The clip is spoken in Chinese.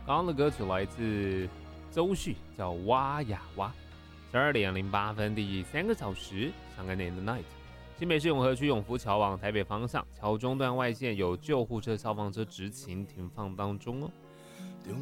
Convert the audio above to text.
刚刚的歌曲来自周旭，叫哇呀哇。12:08，第3个小时，香港内的 night。新北市永和区永福桥往台北方向，桥中段外线有救护车、消防车执勤停放当中哦。